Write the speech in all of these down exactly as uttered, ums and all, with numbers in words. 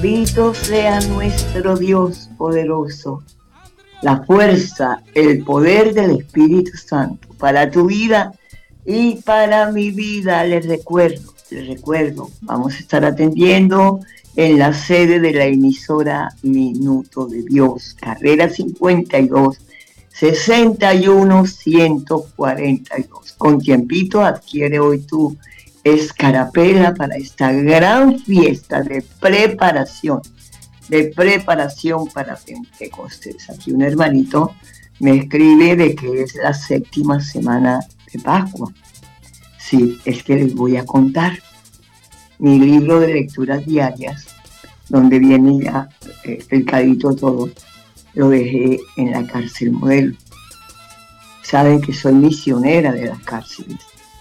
Bendito sea nuestro Dios poderoso, la fuerza, el poder del Espíritu Santo para tu vida y para mi vida. Les recuerdo, les recuerdo, vamos a estar atendiendo en la sede de la emisora Minuto de Dios, carrera cincuenta y dos, sesenta y uno, ciento cuarenta y dos. Con tiempito adquiere hoy tu escarapela para esta gran fiesta de preparación, de preparación para Pentecostés. Aquí un hermanito me escribe de que es la séptima semana de Pascua. Sí, es que les voy a contar. Mi libro de lecturas diarias, donde viene ya eh, explicadito todo, lo dejé en la cárcel Modelo. Saben que soy misionera de las cárceles.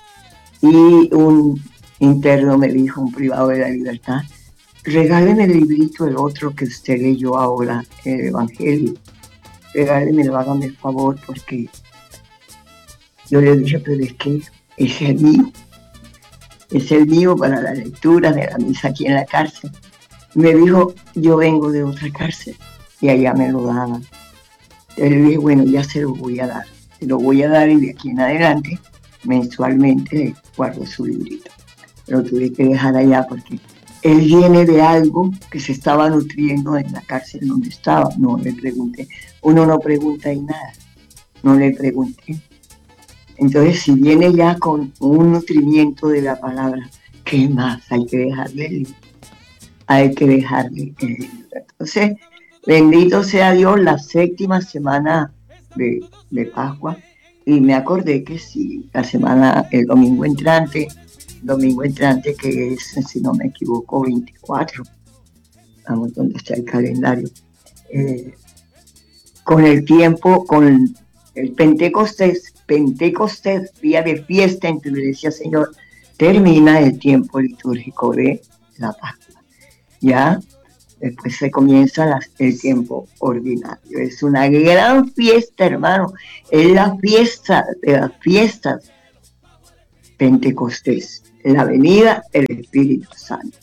Y un interno me dijo, un privado de la libertad, regáleme el librito, el otro que usted leyó ahora, el Evangelio. Regálemelo, hágame el favor, porque yo le dije, pero es que es el mío. Es el mío para la lectura de la misa aquí en la cárcel. Me dijo, yo vengo de otra cárcel y allá me lo daban. Yo le dije, bueno, ya se lo voy a dar. Se lo voy a dar y de aquí en adelante, mensualmente, guardo su librito. Lo tuve que dejar allá porque él viene de algo que se estaba nutriendo en la cárcel donde estaba. No le pregunté. Uno no pregunta y nada. No le pregunté. Entonces, si viene ya con un nutrimiento de la palabra, ¿qué más? Hay que dejarle el libro. Hay que dejarle el libro. Entonces, bendito sea Dios, la séptima semana de, de Pascua. Y me acordé que sí, la semana, el domingo entrante, domingo entrante que es, si no me equivoco, veinticuatro. Vamos, ¿dónde está el calendario? Eh, con el tiempo, con el Pentecostés, Pentecostés, día de fiesta en tu iglesia, Señor, termina el tiempo litúrgico de la Pascua. Ya, después se comienza la, el tiempo ordinario. Es una gran fiesta, hermano. Es la fiesta de las fiestas Pentecostés. La venida del Espíritu Santo.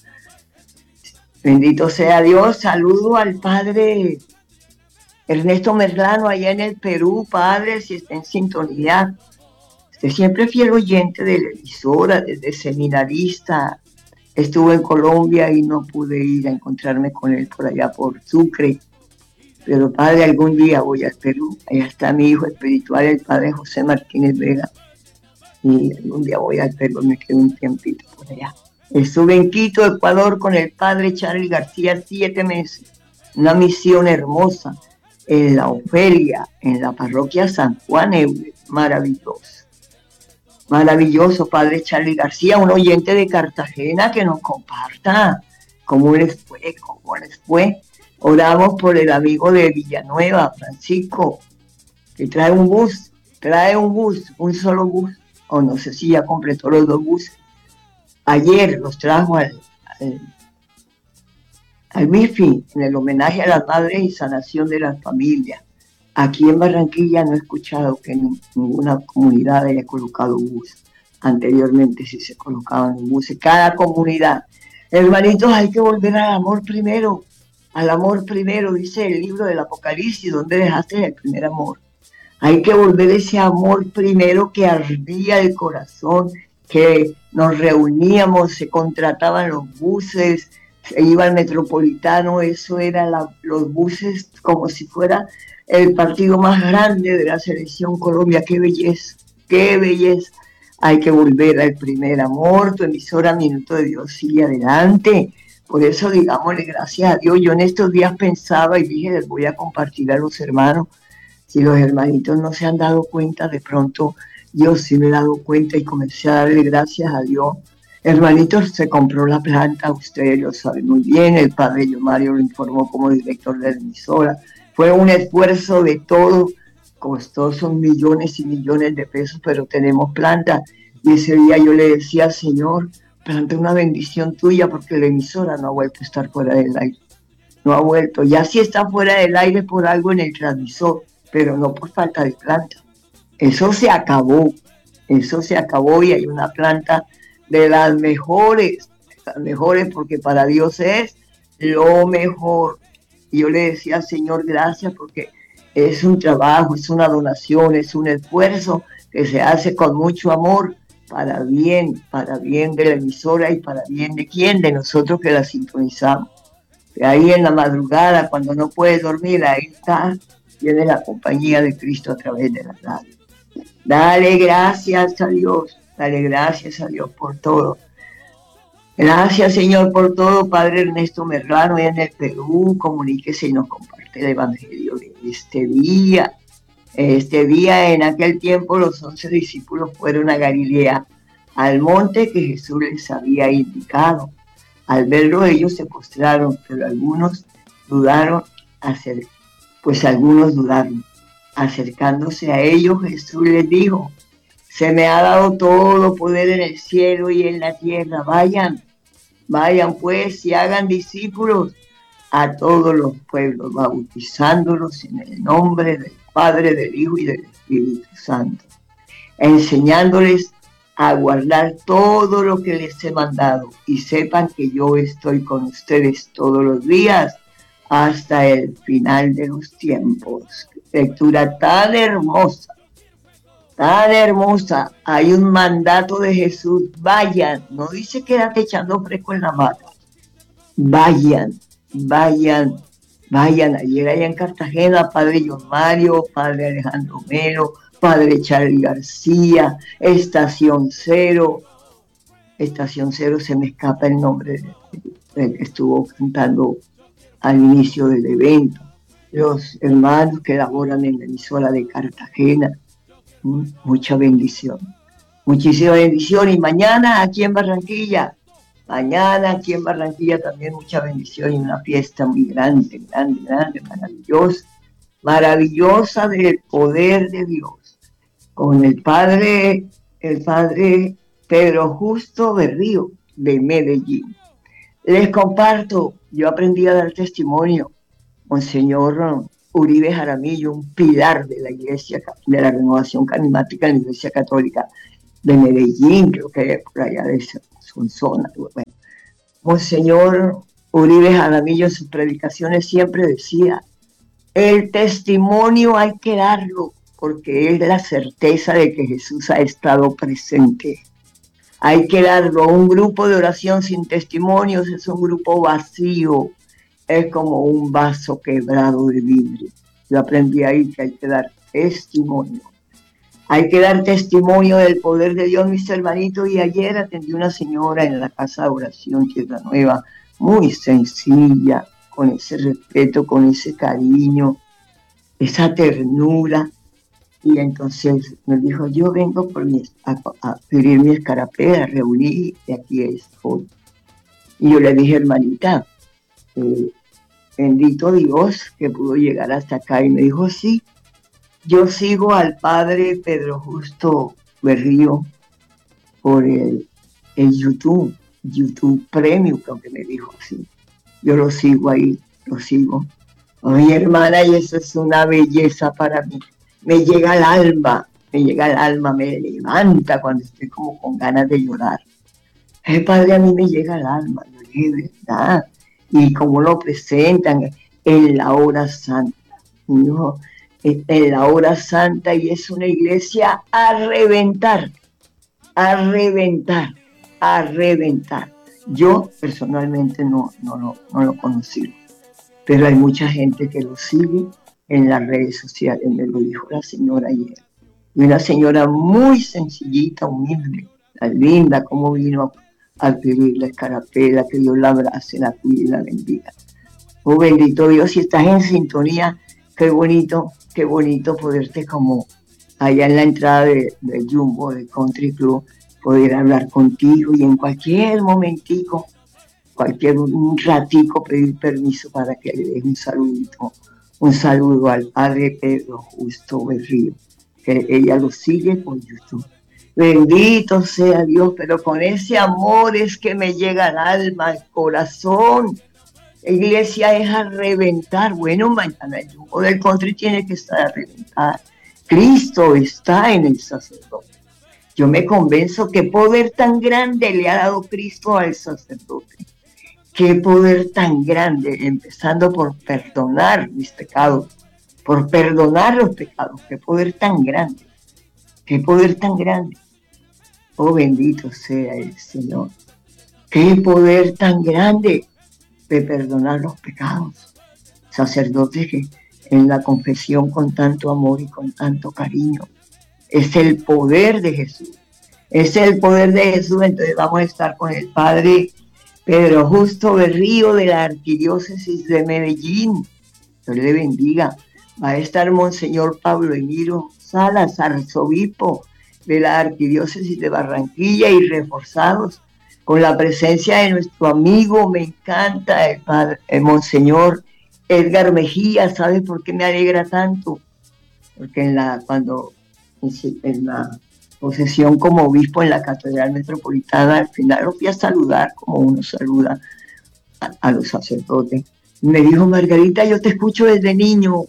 Bendito sea Dios. Saludo al Padre Ernesto Merlano allá en el Perú. Padre, si está en sintonía. Usted siempre fiel oyente de la emisora, desde seminarista. Estuve en Colombia y no pude ir a encontrarme con él por allá por Sucre. Pero Padre, algún día voy al Perú. Allá está mi hijo espiritual, el Padre José Martínez Vega. Y algún día voy al Perú, me quedo un tiempito por allá. Estuve en Quito, Ecuador, con el Padre Charlie García siete meses. Una misión hermosa en la Ofelia, en la parroquia San Juan Euler. Maravilloso. Maravilloso, Padre Charlie García, un oyente de Cartagena que nos comparta cómo les fue, cómo les fue. Oramos por el amigo de Villanueva, Francisco, que trae un bus, trae un bus, un solo bus, o no sé si ya completó los dos buses. Ayer los trajo al, al, al M I F I, en el homenaje a las madres y sanación de las familias. Aquí en Barranquilla no he escuchado que ninguna comunidad haya colocado bus. Anteriormente sí se colocaban buses. Cada comunidad. Hermanitos, hay que volver al amor primero. Al amor primero, dice el libro del Apocalipsis, donde dejaste el primer amor. Hay que volver ese amor primero que ardía el corazón, que nos reuníamos, se contrataban los buses, se iba al Metropolitano, eso era la, los buses como si fuera el partido más grande de la selección Colombia. ¡Qué belleza! ¡Qué belleza! Hay que volver al primer amor. Tu emisora Minuto de Dios sigue adelante. Por eso digámosle gracias a Dios. Yo en estos días pensaba y dije, les voy a compartir a los hermanos. Si los hermanitos no se han dado cuenta, de pronto yo sí me he dado cuenta y comencé a darle gracias a Dios. Hermanitos, se compró la planta, ustedes lo saben muy bien. El padre yo Mario lo informó como director de la emisora. Fue un esfuerzo de todo, costó son millones y millones de pesos, pero tenemos planta. Y ese día yo le decía, Señor, planta una bendición tuya, porque la emisora no ha vuelto a estar fuera del aire. No ha vuelto. Ya sí está fuera del aire por algo en el transmisor, pero no por falta de planta. Eso se acabó. Eso se acabó y hay una planta de las mejores, las mejores, porque para Dios es lo mejor. Y yo le decía, Señor, gracias, porque es un trabajo, es una donación, es un esfuerzo que se hace con mucho amor para bien, para bien de la emisora y para bien de quién, de nosotros que la sintonizamos. Y ahí en la madrugada, cuando no puedes dormir, ahí está, viene la compañía de Cristo a través de la radio. Dale gracias a Dios, dale gracias a Dios por todo. Gracias, Señor, por todo, Padre Ernesto Merlano, en el Perú, comuníquese y nos comparte el Evangelio de este día. Este día, en aquel tiempo, los once discípulos fueron a Galilea, al monte que Jesús les había indicado. Al verlo, ellos se postraron, pero algunos dudaron, hacer, pues algunos dudaron. Acercándose a ellos, Jesús les dijo, se me ha dado todo poder en el cielo y en la tierra. Vayan, vayan pues y hagan discípulos a todos los pueblos, bautizándolos en el nombre del Padre, del Hijo y del Espíritu Santo, enseñándoles a guardar todo lo que les he mandado, y sepan que yo estoy con ustedes todos los días hasta el final de los tiempos. Lectura tan hermosa, tan hermosa. Hay un mandato de Jesús, vayan, no dice quédate echando fresco en la mata, vayan, vayan, vayan. Ayer allá en Cartagena, Padre John Mario, Padre Alejandro Melo, Padre Charlie García, Estación Cero, Estación Cero, se me escapa el nombre del que estuvo cantando al inicio del evento, los hermanos que laboran en la emisora de Cartagena, mucha bendición, muchísima bendición. Y mañana aquí en Barranquilla, mañana aquí en Barranquilla también mucha bendición y una fiesta muy grande, grande, grande, maravillosa, maravillosa del poder de Dios, con el padre, el padre Pedro Justo Berrío de Medellín. Les comparto, yo aprendí a dar testimonio, Monseñor Uribe Jaramillo, un pilar de la iglesia, de la renovación carismática en la iglesia católica de Medellín, creo que por allá de Sonsona. Bueno, Monseñor Uribe Jaramillo en sus predicaciones siempre decía, el testimonio hay que darlo, porque es la certeza de que Jesús ha estado presente. Hay que darlo. Un grupo de oración sin testimonios es un grupo vacío, es como un vaso quebrado de vidrio. Yo aprendí ahí que hay que dar testimonio. Hay que dar testimonio del poder de Dios, mis hermanitos. Y ayer atendí una señora en la casa de oración Tierra Nueva, muy sencilla, con ese respeto, con ese cariño, esa ternura. Y entonces me dijo, yo vengo por mi, a, a pedir mi escarapela, a reunir, y aquí estoy. Y yo le dije, hermanita, eh, bendito Dios que pudo llegar hasta acá. Y me dijo, sí, yo sigo al padre Pedro Justo Berrío por el, el YouTube, YouTube Premium, creo que me dijo así. Yo lo sigo ahí, lo sigo. Ay, hermana, y eso es una belleza para mí. Me llega al alma, me llega al alma, me levanta cuando estoy como con ganas de llorar. El padre a mí me llega al alma, yo dije, ¿verdad? Y como lo presentan en la hora santa, ¿no? En la hora santa, y es una iglesia a reventar, a reventar, a reventar. Yo personalmente no, no, no, no lo conocí, pero hay mucha gente que lo sigue en las redes sociales, me lo dijo la señora ayer. Y una señora muy sencillita, humilde, la linda, como vino a pedir la escarapela, que Dios la abrace, la cuide y la bendiga. Oh, bendito Dios, si estás en sintonía, qué bonito, qué bonito poderte como allá en la entrada de, de Jumbo, de Country Club, poder hablar contigo y en cualquier momentico, cualquier un ratico pedir permiso para que le des un saludito, un saludo al padre Pedro Justo Berrío, que ella lo sigue por YouTube. Bendito sea Dios, pero con ese amor es que me llega al alma, al corazón. La iglesia es a reventar. Bueno, mañana el Jumbo del Country tiene que estar a reventar. Cristo está en el sacerdote. Yo me convenzo que poder tan grande le ha dado Cristo al sacerdote, qué poder tan grande, empezando por perdonar mis pecados, por perdonar los pecados, qué poder tan grande, qué poder tan grande. Oh, bendito sea el Señor. Qué poder tan grande de perdonar los pecados. Sacerdotes que en la confesión con tanto amor y con tanto cariño. Es el poder de Jesús. Es el poder de Jesús. Entonces vamos a estar con el Padre Pedro Justo Berrío de la Arquidiócesis de Medellín. Dios le bendiga. Va a estar Monseñor Pablo Emiro Salas, arzobispo de la Arquidiócesis de Barranquilla, y reforzados con la presencia de nuestro amigo, me encanta, el, padre, el Monseñor Edgar Mejía. ¿Sabe por qué me alegra tanto? Porque en la, cuando en la posesión como obispo en la Catedral Metropolitana, al final lo fui a saludar como uno saluda a, a los sacerdotes. Me dijo: Margarita, yo te escucho desde niño,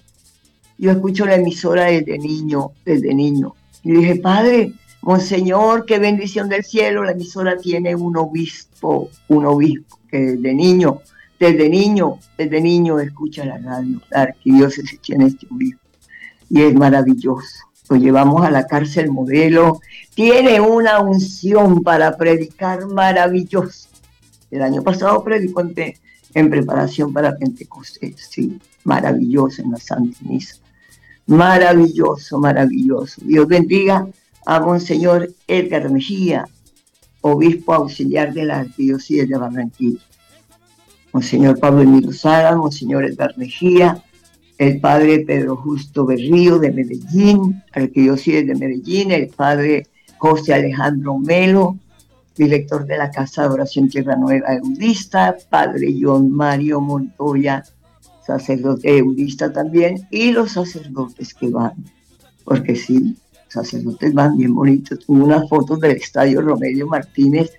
yo escucho la emisora desde niño, desde niño. Y dije: Padre, Monseñor, qué bendición del cielo, la emisora tiene un obispo, un obispo que desde niño, desde niño, desde niño escucha la radio, la arquidiócesis tiene este obispo, y es maravilloso. Lo llevamos a la cárcel modelo, tiene una unción para predicar maravillosa. El año pasado predicó en, en preparación para Pentecostés, sí, maravilloso en la Santa Misa. Maravilloso, maravilloso. Dios bendiga a Monseñor Edgar Mejía, obispo auxiliar de la Arquidiócesis de Barranquilla. Monseñor Pablo Emiro Salas, Monseñor Edgar Mejía, el Padre Pedro Justo Berrío de Medellín, Arquidiócesis de Medellín, el Padre José Alejandro Melo, director de la Casa de Oración Tierra Nueva Eudista, Padre John Mario Montoya, sacerdote eudista también, y los sacerdotes que van, porque sí, sacerdotes van bien bonitos. Tengo unas fotos del Estadio Romelio Martínez,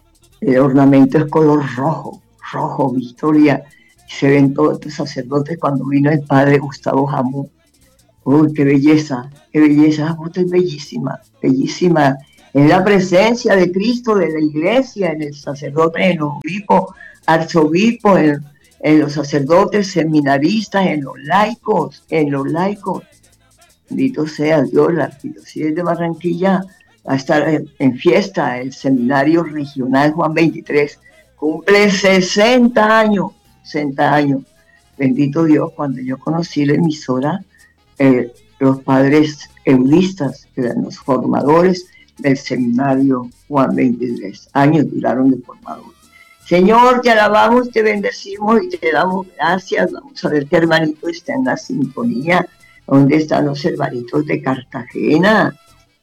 el ornamento es color rojo, rojo, Victoria, y se ven todos los sacerdotes. Cuando vino el Padre Gustavo Jamón, uy, qué belleza, qué belleza, esa foto es bellísima, bellísima, es la presencia de Cristo, de la iglesia, en el sacerdote, en los obispos, arzobispos, en en los sacerdotes, seminaristas, en los laicos, en los laicos. Bendito sea Dios. La Arquidiócesis de Barranquilla va a estar en fiesta. El Seminario Regional Juan veintitrés cumple sesenta años, sesenta años. Bendito Dios. Cuando yo conocí la emisora, eh, los padres eudistas, que eran los formadores del Seminario Juan veintitrés, años duraron de formadores. Señor, te alabamos, te bendecimos y te damos gracias. Vamos a ver qué hermanito está en la sintonía. ¿Dónde están los hermanitos de Cartagena?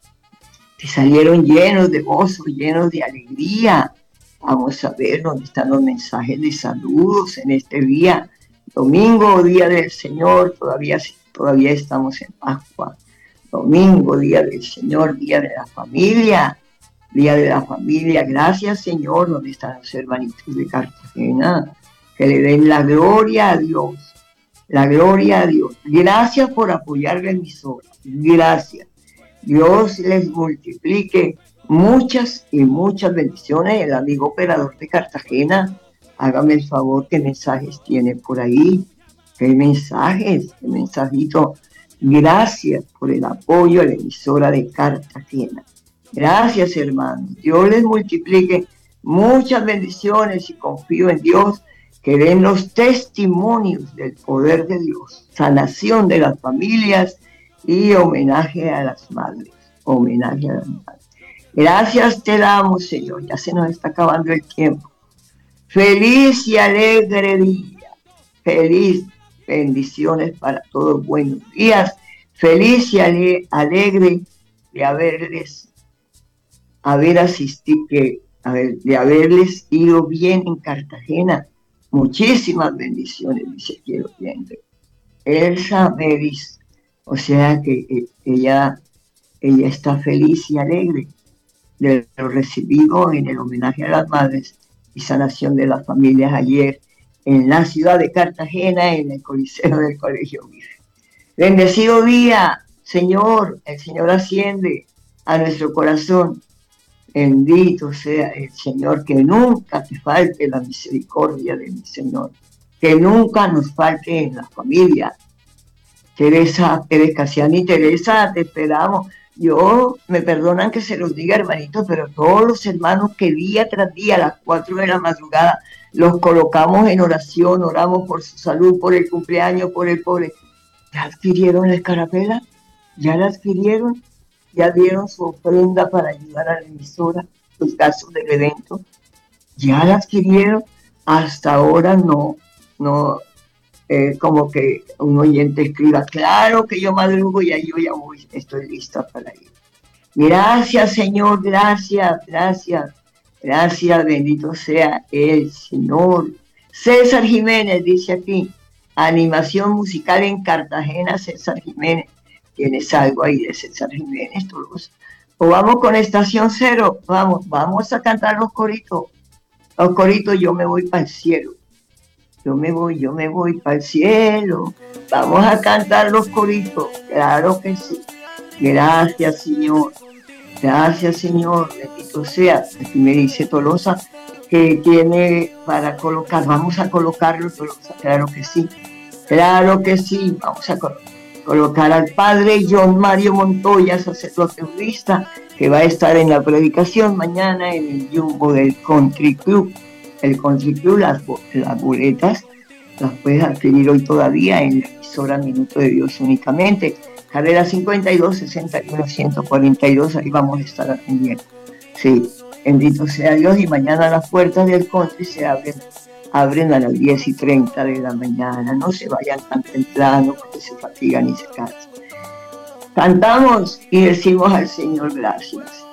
Que salieron llenos de gozo, llenos de alegría. Vamos a ver dónde están los mensajes de saludos en este día. Domingo, día del Señor, todavía, todavía estamos en Pascua. Domingo, día del Señor, día de la familia. Día de la familia. Gracias, Señor. ¿Dónde están los hermanitos de Cartagena? Que le den la gloria a Dios. La gloria a Dios. Gracias por apoyar la emisora. Gracias. Dios les multiplique muchas y muchas bendiciones. El amigo operador de Cartagena, hágame el favor, ¿qué mensajes tiene por ahí? ¿Qué mensajes? ¿Qué mensajito? Gracias por el apoyo a la emisora de Cartagena. Gracias, hermanos. Dios les multiplique muchas bendiciones y confío en Dios que den los testimonios del poder de Dios, sanación de las familias y homenaje a las madres. Homenaje a las madres. Gracias te damos, Señor. Ya se nos está acabando el tiempo. Feliz y alegre día. Feliz. Bendiciones para todos. Buenos días. Feliz y ale- alegre de haberles haber asistido, que, haber, de haberles ido bien en Cartagena. Muchísimas bendiciones, dice quiero bien. Elsa Meris, o sea que eh, ella, ella está feliz y alegre de lo recibido en el homenaje a las madres y sanación de las familias ayer en la ciudad de Cartagena, en el Coliseo del Colegio Virgen. Bendecido día, Señor. El Señor asciende a nuestro corazón. Bendito sea el Señor, que nunca te falte la misericordia de mi Señor, que nunca nos falte en la familia. Teresa, Pérez Casiani, Teresa, te esperamos. Yo, me perdonan que se los diga, hermanito, pero todos los hermanos que día tras día a las cuatro de la madrugada los colocamos en oración, oramos por su salud, por el cumpleaños, por el pobre. ¿Ya adquirieron la escarapela? ¿Ya la adquirieron? ¿Ya dieron su ofrenda para ayudar a la emisora, los gastos del evento? ¿Ya la adquirieron? Hasta ahora no, no, eh, como que un oyente escriba, claro que yo madrugo y ahí yo ya voy, estoy lista para ir. Gracias, Señor, gracias, gracias, gracias, bendito sea el Señor. César Jiménez dice aquí, animación musical en Cartagena, César Jiménez. ¿Tienes algo ahí de César Jiménez, todos? O vamos con Estación Cero, vamos, vamos a cantar los coritos. Los coritos, yo me voy para el cielo. Yo me voy, yo me voy para el cielo. Vamos a cantar los coritos. Claro que sí. Gracias, Señor. Gracias, Señor. Bendito sea. Aquí me dice Tolosa que tiene para colocar. Vamos a colocarlo, Tolosa. Claro que sí. Claro que sí. Vamos a colocar. colocar al padre John Mario Montoya, sacerdote budista, que va a estar en la predicación mañana en el Jumbo del Country Club. El Country Club, las, las boletas las puedes adquirir hoy todavía en la emisora Minuto de Dios únicamente. Carrera cincuenta y dos, sesenta y uno, ciento cuarenta y dos, ahí vamos a estar atendiendo. Sí, bendito sea Dios, y mañana las puertas del country se abren abren a las diez y treinta de la mañana. No se vayan tan temprano porque se fatigan y se cansan. Cantamos y decimos al Señor gracias.